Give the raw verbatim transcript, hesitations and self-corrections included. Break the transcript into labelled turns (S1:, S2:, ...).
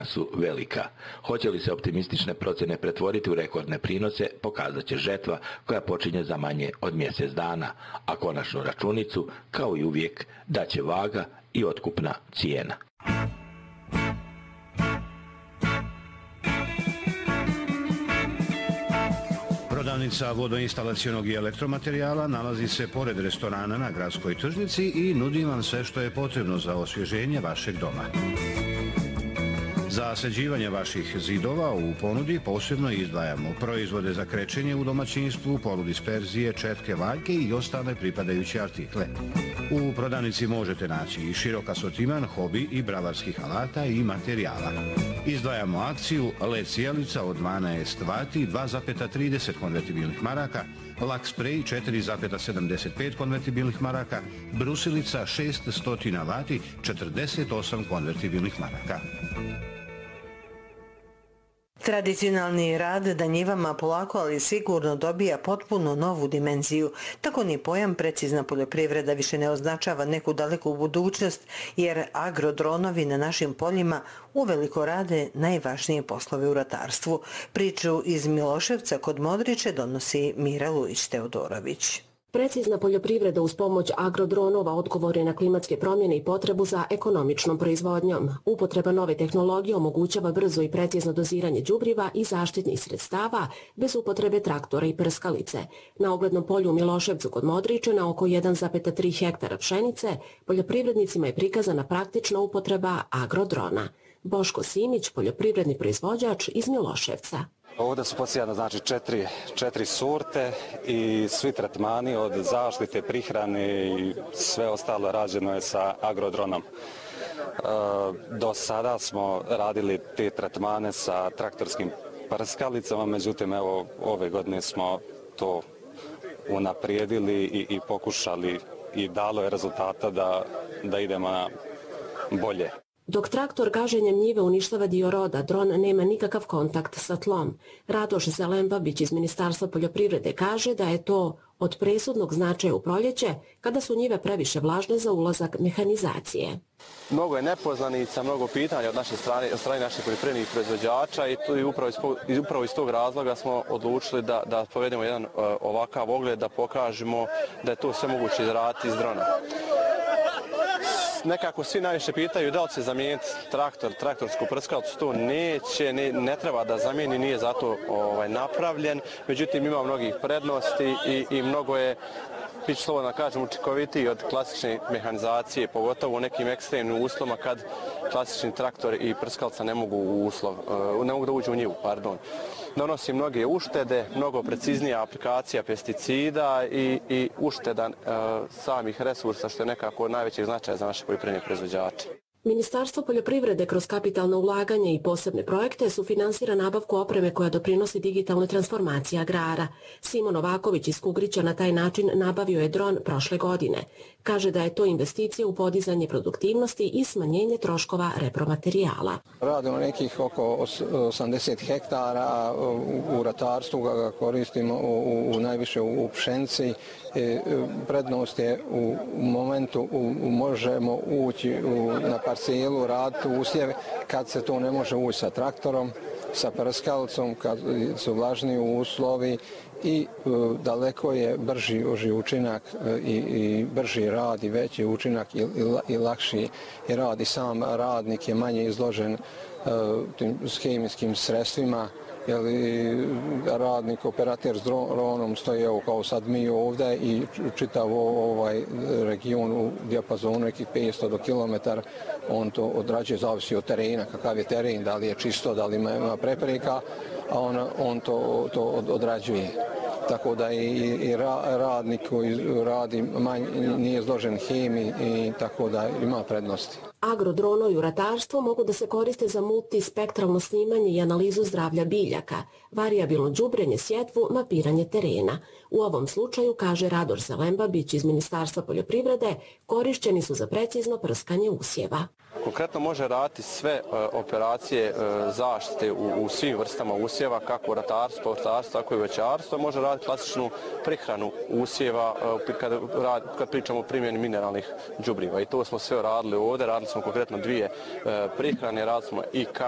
S1: su velika. Hoće li se optimistične procjene pretvoriti u rekordne prinose, pokazat će žetva koja počinje za manje od mjesec dana, a konačnu računicu, kao i uvijek, daće vaga i otkupna cijena.
S2: Prodavnica vodoinstalacionog i elektromaterijala nalazi se pored restorana na gradskoj tržnici i nudi vam sve što je potrebno za osvježenje vašeg doma. Za sređivanje vaših zidova u ponudi posebno izdvajamo proizvode za krečenje u domaćinstvu, poludisperzije, četke, valjke i ostale pripadajuće artikle. U prodavnici možete naći i širok asortiman hobi i bravarskih alata i materijala. Izdvajamo akciju L E D sjelica od dvanaest vati, dva zarez trideset konvertibilnih maraka, lak sprej četiri zarez sedamdeset pet konvertibilnih maraka, brusilica šest stotina vati, četrdeset osam konvertibilnih maraka.
S3: Tradicionalni rad na njivama polako ali sigurno dobija potpuno novu dimenziju. Tako ni pojam precizna poljoprivreda više ne označava neku daleku budućnost, jer agrodronovi na našim poljima uveliko rade najvažnije poslove u ratarstvu. Priču iz Miloševca kod Modriče donosi Mira Lujić-Teodorović.
S4: Precizna poljoprivreda uz pomoć agrodronova odgovor je na klimatske promjene i potrebu za ekonomičnom proizvodnjom. Upotreba nove tehnologije omogućava brzo i precizno doziranje đubriva i zaštitnih sredstava bez upotrebe traktora i prskalice. Na oglednom polju u Miloševcu kod Modriče na oko jedan zarez tri hektara pšenice poljoprivrednicima je prikazana praktična upotreba agrodrona. Boško Simić, poljoprivredni proizvođač iz Miloševca.
S5: Ovdje su posijane znači četiri, četiri sorte i svi tretmani od zaštite, prihrane i sve ostalo rađeno je sa agrodronom. E, do sada smo radili te tretmane sa traktorskim prskalicama, međutim evo ove godine smo to unaprijedili i, i pokušali i dalo je rezultata da, da idemo na bolje.
S4: Dok traktor gaženjem njive uništava dio roda, dron nema nikakav kontakt sa tlom. Radoš Zelembabić iz Ministarstva poljoprivrede kaže da je to od presudnog značaja u proljeće, kada su njive previše vlažne za ulazak mehanizacije.
S6: Mnogo je nepoznanica, mnogo pitanja od naše strane, od strane naših poljoprivrednih proizvođača i, tu, i upravo, iz, upravo iz tog razloga smo odlučili da, da povedemo jedan uh, ovakav ogled, da pokažemo da je to sve moguće izraditi iz drona. Nekako svi najviše pitaju da li će zamijeniti traktor, traktorsku prskalicu, to neće, ne, ne treba da zamijeni, nije zato ovaj, napravljen, međutim ima mnogih prednosti i, i mnogo je, piću slobodno kažem, učinkovitiji od klasične mehanizacije, pogotovo u nekim ekstremnim uslovima kad klasični traktor i prskalica ne mogu u uslov, ne mogu da uđu u njivu, pardon. Donosi mnoge uštede, mnogo preciznija aplikacija pesticida i, i ušteda e, samih resursa, što je nekako od najvećeg značaja za naše poljoprivredne proizvođače.
S4: Ministarstvo poljoprivrede kroz kapitalno ulaganje i posebne projekte sufinansira nabavku opreme koja doprinosi digitalnoj transformaciji agrara. Simon Novaković iz Kugrića na taj način nabavio je dron prošle godine. Kaže da je to investicija u podizanje produktivnosti i smanjenje troškova repromaterijala.
S7: Radimo nekih oko osamdeset hektara, u ratarstvu ga koristimo u, u najviše u pšenici. Prednost je u momentu u, možemo ući u, na parcelu, raditi usjev kad se to ne može ući sa traktorom, sa prskalicom, kad su vlažni uslovi i uh, daleko je brži oži učinak i, i brži rad i veći učinak i, i, i lakši i rad i sam radnik je manje izložen uh, tim hemijskim sredstvima. Jer radnik, operater s dronom stoji evo kao sad mi ovdje i čitav ovaj region u dijapazonu nekih petsto do kilometara, on to odrađuje, zavisi od terena, kakav je teren, da li je čisto, da li ima, ima prepreka, a on, on to, to odrađuje. Tako da i, i radnik koji radi manj, nije izložen hemiji i tako da ima prednosti.
S4: Agrodronovi u ratarstvu mogu da se koriste za multispektralno snimanje i analizu zdravlja biljaka, varijabilno đubrenje, sjetvu, mapiranje terena. U ovom slučaju, kaže Radoš Zelembabić iz Ministarstva poljoprivrede, korišćeni su za precizno prskanje usjeva.
S6: Konkretno može raditi sve uh, operacije uh, zaštite u, u svim vrstama usjeva, kako u ratarstvu, povrtarstvu, tako i u voćarstvu. Može raditi klasičnu prihranu usjeva uh, kad, rad, kad pričamo o primjeni mineralnih đubriva. I to smo sve radili ovdje. Radili smo konkretno dvije uh, prihrane, radili smo i ka